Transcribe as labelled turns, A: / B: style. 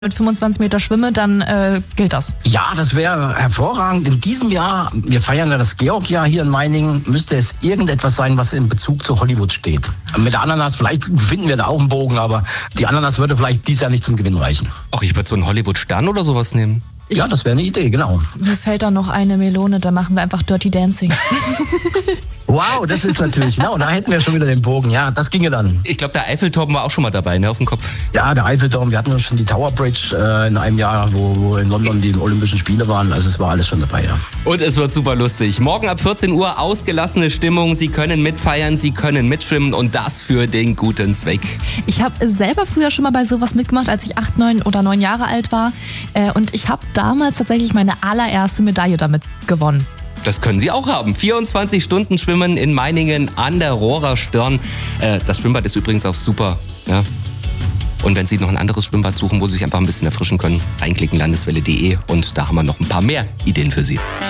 A: mit 25 Meter schwimme, dann gilt das.
B: Ja, das wäre hervorragend. In diesem Jahr, wir feiern ja das Georg-Jahr hier in Meiningen, müsste es irgendetwas sein, was in Bezug zu Hollywood steht. Mit der Ananas, vielleicht finden wir da auch einen Bogen, aber die Ananas würde vielleicht dieses Jahr nicht zum Gewinn reichen.
C: Ach, ich würde so einen Hollywood-Stern oder sowas nehmen.
B: Ja, das wäre eine Idee, genau.
A: Mir fällt da noch eine Melone, da machen wir einfach Dirty Dancing.
B: Wow, das ist natürlich, genau, da hätten wir schon wieder den Bogen, ja, das ginge dann.
C: Ich glaube, der Eiffelturm war auch schon mal dabei, ne, auf dem Kopf.
B: Ja, der Eiffelturm, wir hatten schon die Tower Bridge in einem Jahr, wo in London die Olympischen Spiele waren, also es war alles schon dabei, ja.
C: Und es wird super lustig. Morgen ab 14 Uhr ausgelassene Stimmung, Sie können mitfeiern, Sie können mitschwimmen und das für den guten Zweck.
A: Ich habe selber früher schon mal bei sowas mitgemacht, als ich 8, 9 oder 9 Jahre alt war und ich habe damals tatsächlich meine allererste Medaille damit gewonnen.
C: Das können Sie auch haben. 24 Stunden Schwimmen in Meiningen an der Rohrer Stirn. Das Schwimmbad ist übrigens auch super. Ja. Und wenn Sie noch ein anderes Schwimmbad suchen, wo Sie sich einfach ein bisschen erfrischen können, reinklicken landeswelle.de und da haben wir noch ein paar mehr Ideen für Sie.